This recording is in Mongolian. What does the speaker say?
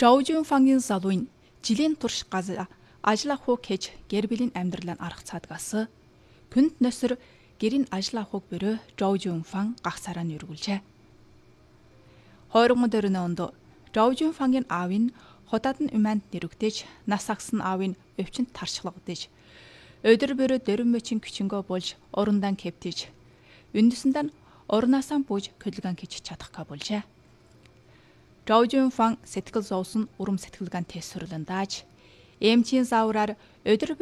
Жаужун фангийн залуун жилийн турш ажил авах гэж гэр бүлийн амьдралаа арга цаадгаас күнд носор гэрийн ажил авахыг бөрөө Жаужун фан гахсараа нэргүүлжээ. 2004 онд Жаужун фангийн аав нь хотод нь уманд нэрвэгдэж нас агсан аав нь өвчнөд тарчлагдаж өдөр бөрөө дөрөн мөчин күчингөө болж урандаа кэптэж үндэсэндээ урнаасаа бууж хөдөлгөөн хийж чадахга болжээ. Жаужун фан сэтгэл зовсон урам сэтгэлгаан тест сурлан дааж эмчийн заавраар өдөр